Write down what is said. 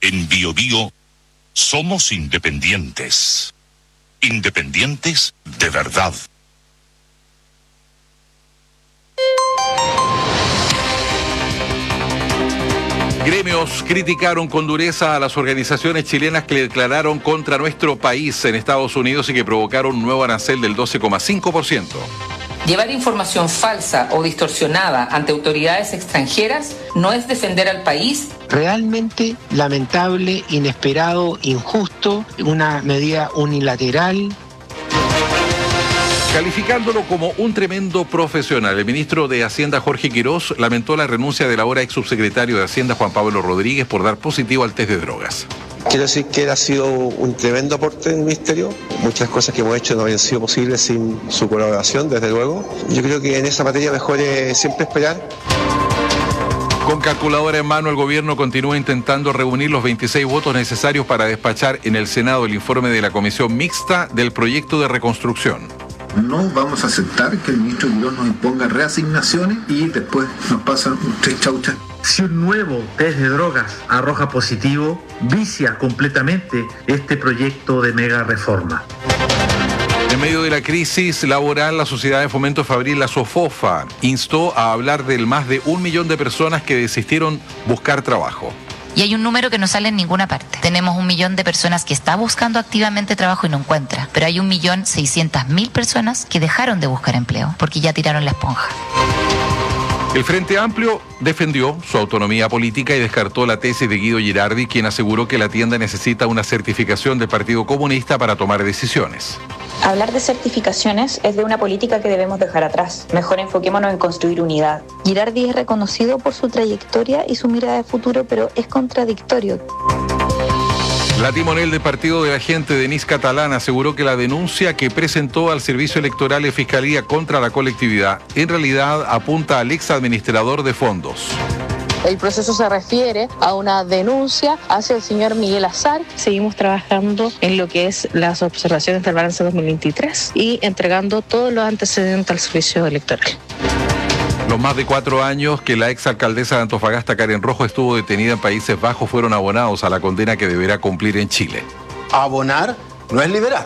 En BioBio somos independientes. Independientes de verdad. Gremios criticaron con dureza a las organizaciones chilenas que declararon contra nuestro país en Estados Unidos y que provocaron un nuevo arancel del 12,5%. Llevar información falsa o distorsionada ante autoridades extranjeras no es defender al país. Realmente lamentable, inesperado, injusto, una medida unilateral. Calificándolo como un tremendo profesional, el ministro de Hacienda, Jorge Quirós, lamentó la renuncia del ahora ex subsecretario de Hacienda, Juan Pablo Rodríguez, por dar positivo al test de drogas. Quiero decir que él ha sido un tremendo aporte en el ministerio. Muchas cosas que hemos hecho no habrían sido posibles sin su colaboración, desde luego. Yo creo que en esa materia mejor es siempre esperar. Con calculadora en mano, el gobierno continúa intentando reunir los 26 votos necesarios para despachar en el Senado el informe de la comisión mixta del proyecto de reconstrucción. No vamos a aceptar que el ministro Quirós nos imponga reasignaciones y después nos pasan tres chauchas. Si un nuevo test de drogas arroja positivo, vicia completamente este proyecto de mega reforma. En medio de la crisis laboral, la Sociedad de Fomento Fabril, la SOFOFA, instó a hablar del más de 1 millón de personas que desistieron buscar trabajo. Y hay un número que no sale en ninguna parte. Tenemos 1 millón de personas que está buscando activamente trabajo y no encuentra. Pero hay 1.600.000 personas que dejaron de buscar empleo porque ya tiraron la esponja. El Frente Amplio defendió su autonomía política y descartó la tesis de Guido Girardi, quien aseguró que la tienda necesita una certificación del Partido Comunista para tomar decisiones. Hablar de certificaciones es de una política que debemos dejar atrás. Mejor enfoquémonos en construir unidad. Girardi es reconocido por su trayectoria y su mirada de futuro, pero es contradictorio. La timonel del partido de la gente, Denise Catalán, aseguró que la denuncia que presentó al Servicio Electoral de Fiscalía contra la colectividad en realidad apunta al ex administrador de fondos. El proceso se refiere a una denuncia hacia el señor Miguel Azar. Seguimos trabajando en lo que es las observaciones del balance 2023 y entregando todos los antecedentes al servicio electoral. Los más de 4 años que la exalcaldesa de Antofagasta, Karen Rojo, estuvo detenida en Países Bajos fueron abonados a la condena que deberá cumplir en Chile. Abonar no es liberar.